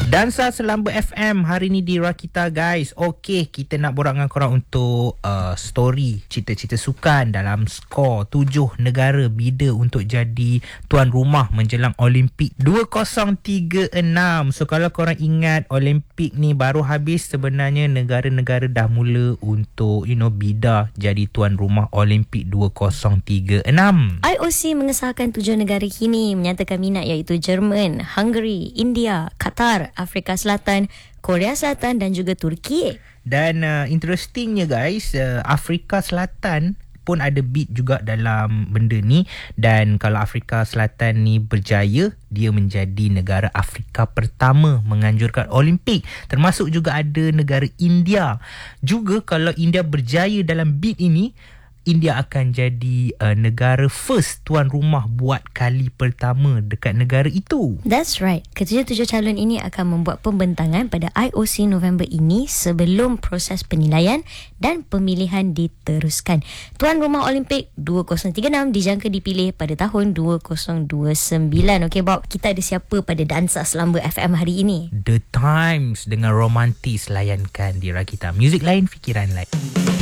Dansa Selamba FM hari ni di Rakita guys. Okey, kita nak borak dengan korang untuk story cerita-cerita sukan dalam skor 7 negara bida untuk jadi tuan rumah menjelang Olimpik 2036. So kalau korang ingat Olimpik ni baru habis, sebenarnya negara-negara dah mula untuk bida jadi tuan rumah Olimpik 2036. IOC mengesahkan 7 negara kini menyatakan minat, iaitu Jerman, Hungary, India, Qatar, Afrika Selatan, Korea Selatan dan juga Turki. Dan interestingnya guys, Afrika Selatan pun ada bid juga dalam benda ni. Dan kalau Afrika Selatan ni berjaya, dia menjadi negara Afrika pertama menganjurkan Olimpik. Termasuk juga ada negara India. Juga kalau India berjaya dalam bid ini, India akan jadi negara first tuan rumah buat kali pertama dekat negara itu. That's right. Ketujuh-tujuh calon ini akan membuat pembentangan pada IOC November ini sebelum proses penilaian dan pemilihan diteruskan. Tuan rumah Olimpik 2036 dijangka dipilih pada tahun 2029. Okey Bob, kita ada siapa pada Dansa Selamba FM hari ini? The Times dengan romantis layankan di Rakita. Muzik lain, fikiran lain.